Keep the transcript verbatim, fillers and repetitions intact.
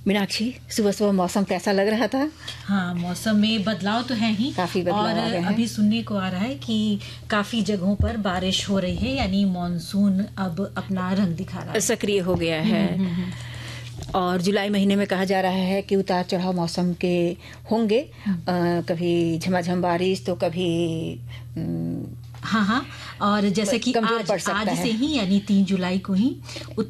मीनाक्षी, सुबह सुबह मौसम कैसा लग रहा था? हाँ, मौसम में बदलाव तो है ही। काफी बदलाव और आ गए हैं। अभी सुनने को आ रहा है कि काफी जगहों पर बारिश हो रही है, यानी मॉनसून अब अपना रंग दिखा रहा है, सक्रिय हो गया है। हम्म, हम्म, हम्म। और जुलाई महीने में कहा जा रहा है कि उतार चढ़ाव मौसम के होंगे। अ, कभी झमाझम बारिश तो कभी अम, हाँ हाँ, और जैसे कि कमजोर आज पड़ सकता आज है। से ही यानी तीन जुलाई को ही